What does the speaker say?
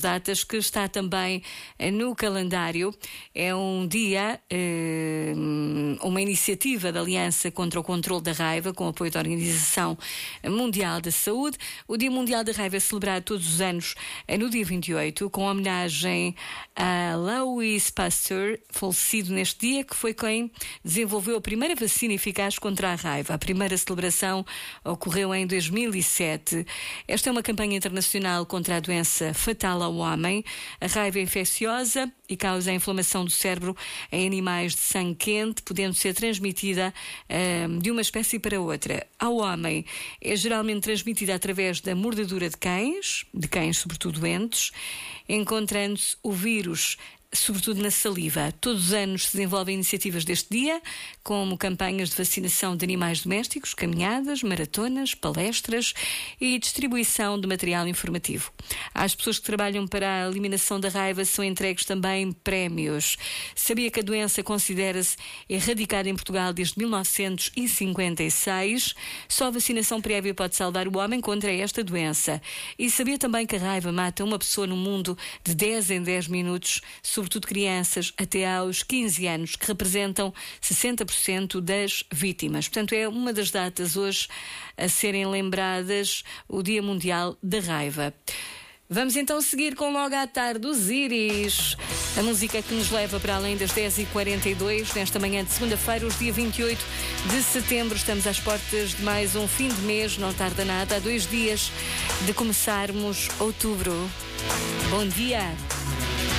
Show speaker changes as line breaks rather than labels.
datas que está também no calendário. É um dia, uma iniciativa da Aliança contra o Controlo da Raiva, com apoio da Organização Mundial da Saúde. O Dia Mundial da Raiva é celebrado todos os anos no dia 28, com homenagem a Louis Pasteur, falecido neste dia, que foi quem desenvolveu a primeira vacina eficaz contra a raiva. A primeira celebração ocorreu em 2007. Esta é uma campanha internacional contra a doença fatal ao homem. A raiva é infecciosa e causa a inflamação do cérebro em animais de sangue quente, podendo ser transmitida de uma espécie para outra. Ao homem é geralmente transmitida através da mordedura de cães sobretudo doentes, encontrando-se o vírus sobretudo na saliva. Todos os anos se desenvolvem iniciativas deste dia, como campanhas de vacinação de animais domésticos, caminhadas, maratonas, palestras e distribuição de material informativo. Às pessoas que trabalham para a eliminação da raiva são entregues também prémios. Sabia que a doença considera-se erradicada em Portugal desde 1956? Só a vacinação prévia pode salvar o homem contra esta doença. E sabia também que a raiva mata uma pessoa no mundo de 10 em 10 minutos, sobretudo crianças até aos 15 anos, que representam 60% das vítimas. Portanto, é uma das datas hoje a serem lembradas, o Dia Mundial da Raiva. Vamos então seguir com Logo à Tarde os Íris. A música que nos leva para além das 10h42, nesta manhã de segunda-feira, os dia 28 de setembro. Estamos às portas de mais um fim de mês, não tarda nada, há 2 dias de começarmos outubro. Bom dia!